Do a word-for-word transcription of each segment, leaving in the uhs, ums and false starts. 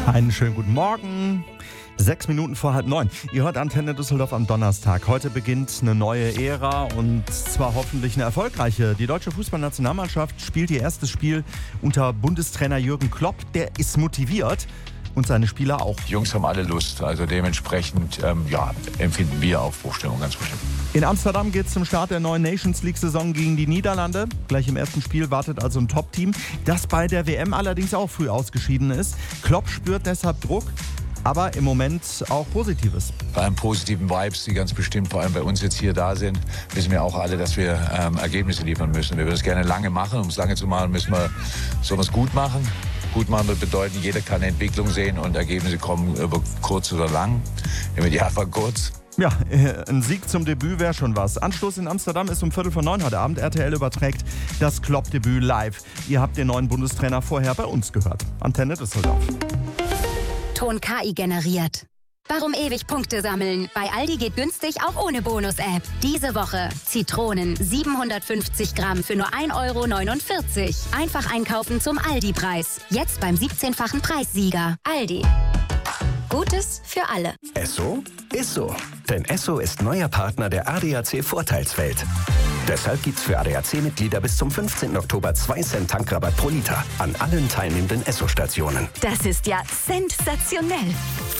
Einen schönen guten Morgen. Sechs Minuten vor halb neun. Ihr hört Antenne Düsseldorf am Donnerstag. Heute beginnt eine neue Ära und zwar hoffentlich eine erfolgreiche. Die deutsche Fußballnationalmannschaft spielt ihr erstes Spiel unter Bundestrainer Jürgen Klopp. Der ist motiviert und seine Spieler auch. Die Jungs haben alle Lust, also dementsprechend ähm, ja, empfinden wir Aufbruchstimmung ganz bestimmt. In Amsterdam geht es zum Start der neuen Nations League-Saison gegen die Niederlande. Gleich im ersten Spiel wartet also ein Top-Team, das bei der W M allerdings auch früh ausgeschieden ist. Klopp spürt deshalb Druck, aber im Moment auch Positives. Vor allem positiven Vibes, die ganz bestimmt vor allem bei uns jetzt hier da sind, wissen wir auch alle, dass wir ähm, Ergebnisse liefern müssen. Wir würden es gerne lange machen. Um es lange zu machen, müssen wir sowas gut machen. Gut machen wird bedeuten, jeder kann eine Entwicklung sehen und Ergebnisse kommen über kurz oder lang. Im Idealfall kurz. Ja, ein Sieg zum Debüt wäre schon was. Anstoß in Amsterdam ist um Viertel vor neun heute Abend. R T L überträgt das Klopp-Debüt live. Ihr habt den neuen Bundestrainer vorher bei uns gehört. Antenne Düsseldorf. Ton K I generiert. Warum ewig Punkte sammeln? Bei Aldi geht günstig auch ohne Bonus-App. Diese Woche Zitronen siebenhundertfünfzig Gramm für nur ein Euro neunundvierzig. Einfach einkaufen zum Aldi-Preis. Jetzt beim siebzehnfachen Preissieger. Aldi. Gutes für alle. Esso ist so. Denn Esso ist neuer Partner der A D A C Vorteilswelt. Deshalb gibt's für A D A C-Mitglieder bis zum fünfzehnten Oktober zwei Cent Tankrabatt pro Liter an allen teilnehmenden Esso-Stationen. Das ist ja sensationell.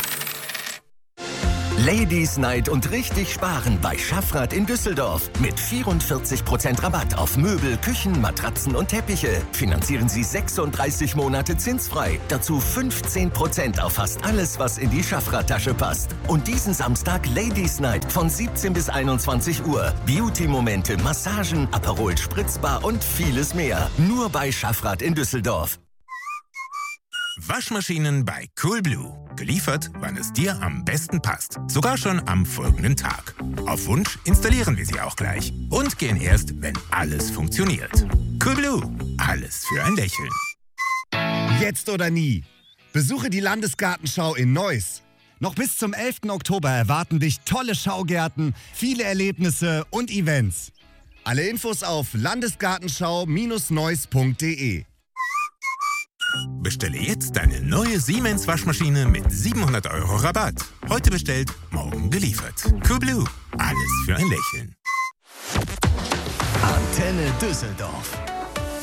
Ladies Night und richtig sparen bei Schaffrath in Düsseldorf. Mit vierundvierzig Prozent Rabatt auf Möbel, Küchen, Matratzen und Teppiche. Finanzieren Sie sechsunddreißig Monate zinsfrei. Dazu fünfzehn Prozent auf fast alles, was in die Schaffrath-Tasche passt. Und diesen Samstag Ladies Night von siebzehn bis einundzwanzig Uhr. Beauty-Momente, Massagen, Aperol Spritzbar und vieles mehr. Nur bei Schaffrath in Düsseldorf. Waschmaschinen bei Coolblue. Geliefert, wann es dir am besten passt. Sogar schon am folgenden Tag. Auf Wunsch installieren wir sie auch gleich. Und gehen erst, wenn alles funktioniert. Coolblue. Alles für ein Lächeln. Jetzt oder nie. Besuche die Landesgartenschau in Neuss. Noch bis zum elften Oktober erwarten dich tolle Schaugärten, viele Erlebnisse und Events. Alle Infos auf landesgartenschau Bindestrich neuss Punkt de. Bestelle jetzt deine neue Siemens Waschmaschine mit siebenhundert Euro Rabatt. Heute bestellt, morgen geliefert. Coolblue. Alles für ein Lächeln. Antenne Düsseldorf.